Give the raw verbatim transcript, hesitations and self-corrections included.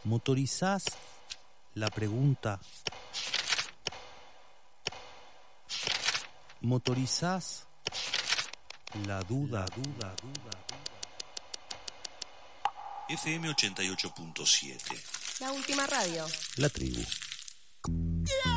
motorizás la pregunta, motorizás la duda, duda, duda. F M ochenta y ocho punto siete. La última radio. La tribu.